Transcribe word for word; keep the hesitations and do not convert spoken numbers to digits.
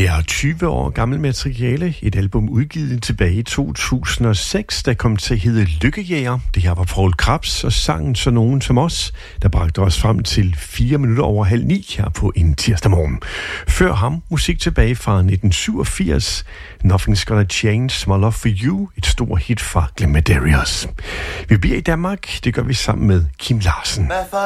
er tyve år gammel materiale. Et album udgivet tilbage i to tusind og seks, der kom til at hedde Lykkejæger. Det her var Poul Krebs og sangen Så Nogen Som Os, der bragte os frem til fire minutter over halv ni her på en tirsdag morgen. Før ham musik tilbage fra nitten syvogfirs. Nothing's Gonna Change My Love For You, et stort hit fra Glenn Medeiros. Vi bliver i Danmark, det gør vi sammen med Kim Larsen.